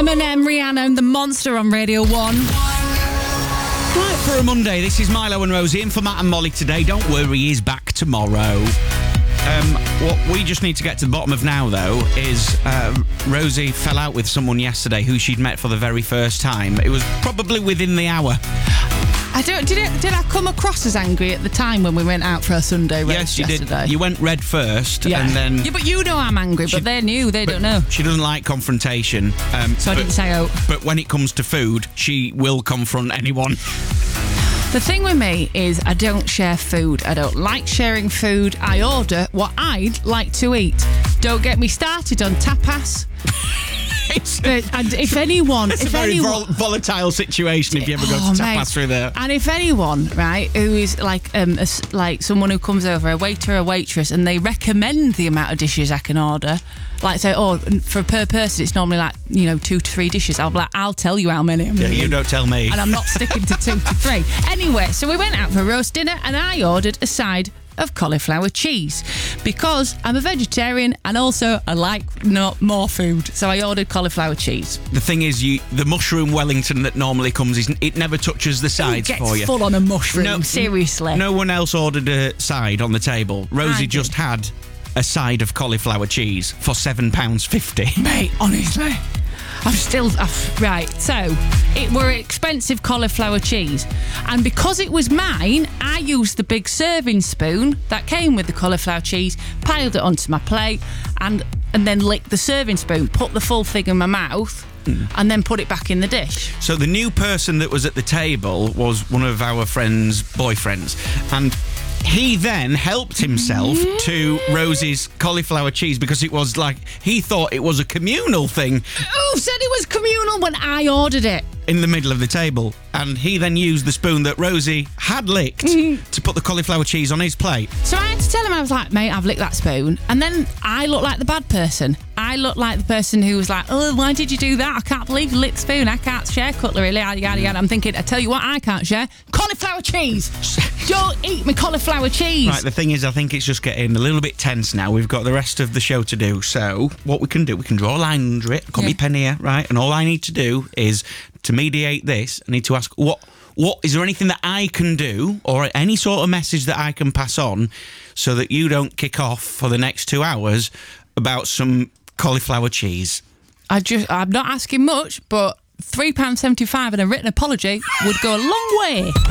Eminem, Rihanna and The Monster on Radio 1. Right, for a Monday, this is Milo and Rosie in for Matt and Molly today. Don't worry, he's back tomorrow. What we just need to get to the bottom of now, though, is Rosie fell out with someone yesterday who she'd met for the very first time. It was probably within the hour. Did I come across as angry at the time when we went out for a Sunday roast? Yes, you yesterday? did. You went red first, Yeah. and then... Yeah, but you know I'm angry, but they're new. They don't know. She doesn't like confrontation. So I didn't say out. But when it comes to food, she will confront anyone. The thing with me is I don't share food. I don't like sharing food. I order what I'd like to eat. Don't get me started on tapas. And if anyone... It's a very volatile situation if you ever go to tapas through there. And if anyone, right, who is like like someone who comes over, a waiter or a waitress, and they recommend the amount of dishes I can order, like say, for per person, it's normally like, 2 to 3 dishes. I'll be like, I'll tell you how many. Yeah, you don't tell me. And I'm not sticking to 2 to 3. Anyway, so we went out for roast dinner and I ordered a side of cauliflower cheese because I'm a vegetarian and also I like more food, so I ordered cauliflower cheese. The thing is, the mushroom Wellington that normally comes, it never touches the sides for you. It's full on a mushroom, seriously. No one else ordered a side on the table. Rosie just had a side of cauliflower cheese for £7.50. Mate, honestly, right, so it were expensive cauliflower cheese, and because it was mine, I used the big serving spoon that came with the cauliflower cheese, piled it onto my plate, and then licked the serving spoon, put the full thing in my mouth, and then put it back in the dish. So the new person that was at the table was one of our friend's boyfriends, and he then helped himself to Rosie's cauliflower cheese because it was like, he thought it was a communal thing. Who said it was communal when I ordered it? In the middle of the table. And he then used the spoon that Rosie had licked to put the cauliflower cheese on his plate. So I had to tell him, I was like, mate, I've licked that spoon. And then I looked like the bad person. I looked like the person who was like, oh, why did you do that? I can't believe you licked the spoon. I can't share cutlery, yada, yada, yada. I'm thinking, I tell you what I can't share. Cauliflower cheese. Don't eat me cauliflower cheese. Right, the thing is, I think it's just getting a little bit tense now. We've got the rest of the show to do. So what we can do, we can draw a line under it. I've got my pen here, right? And all I need to do is, to mediate this, I need to ask, what is there anything that I can do or any sort of message that I can pass on so that you don't kick off for the next 2 hours about some cauliflower cheese? I'm not asking much, but £3.75 and a written apology would go a long way.